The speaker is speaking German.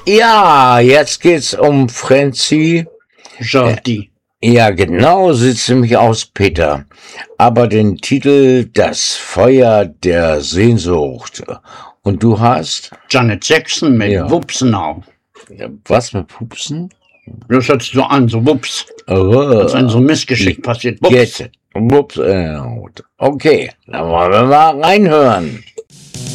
Ja, jetzt geht's um Francie. Jordi. Ja, genau, sieht's nämlich aus, Peter. Aber den Titel Das Feuer der Sehnsucht. Und du hast? Janet Jackson mit Ja. Wups Now. Was mit Pupsen? Das hört sich so an, so Wups. Oh, Als wenn so ein Missgeschick passiert. Wups. Wups. Okay, dann wollen wir mal reinhören.